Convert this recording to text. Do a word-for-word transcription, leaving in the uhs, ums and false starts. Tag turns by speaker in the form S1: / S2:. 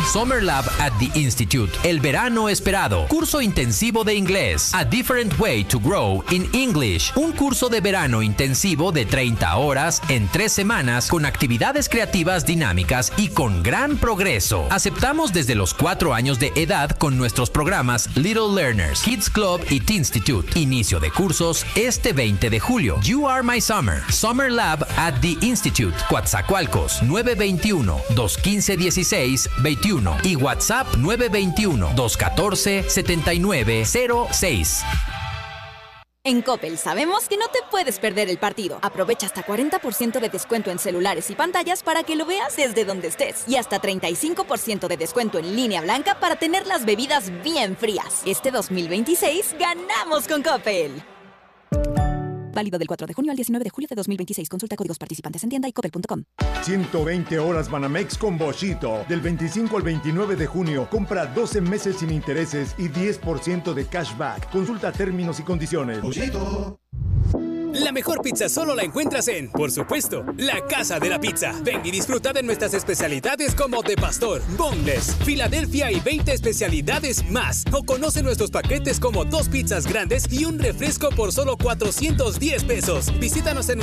S1: Summer Lab at the Institute. El verano esperado. Curso intensivo de inglés. A Different Way to Grow in English. Un curso de verano intensivo de treinta horas en tres semanas con actividades creativas dinámicas y con gran progreso. Aceptamos desde los cuatro años de edad con nuestros programas Little Learners, Kids Club y Teenstitute. Inicio de cursos este veinte de julio. You Are My Summer. Summer Lab at the Institute. Coatzacoalcos nueve dos uno, dos uno cinco, uno seis dos uno y WhatsApp nueve dos uno, dos uno cuatro, siete nueve cero seis.
S2: En Coppel sabemos que no te puedes perder el partido. Aprovecha hasta cuarenta por ciento de descuento en celulares y pantallas para que lo veas desde donde estés. Y hasta treinta y cinco por ciento de descuento en línea blanca para tener las bebidas bien frías. Este dos mil veintiséis ganamos con Coppel. Válido del cuatro de junio al diecinueve de julio de dos mil veintiséis. Consulta códigos participantes en tienda y coppel punto com.
S3: ciento veinte horas Banamex con Boschito. Del veinticinco al veintinueve de junio. Compra doce meses sin intereses y diez por ciento de cashback. Consulta términos y condiciones. Boschito.
S4: La mejor pizza solo la encuentras en, por supuesto, La Casa de la Pizza. Ven y disfruta de nuestras especialidades como de pastor, boneless, Filadelfia y veinte especialidades más. O conoce nuestros paquetes como dos pizzas grandes y un refresco por solo cuatrocientos diez pesos. Visítanos en